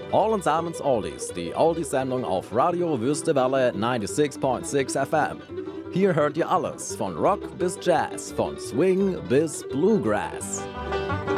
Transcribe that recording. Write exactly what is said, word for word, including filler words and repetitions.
Allen Samens Oldies, die Oldies-Sendung auf Radio Wüstewelle neunundsechzig Komma sechs F M. Hier hört ihr alles, von Rock bis Jazz, von Swing bis Bluegrass.